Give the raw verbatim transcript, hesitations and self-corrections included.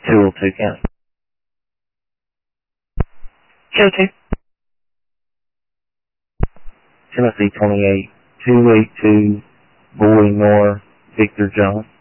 two oh two County. two oh two. Tennessee twenty-eight, two eight two, Boy North, Victor John.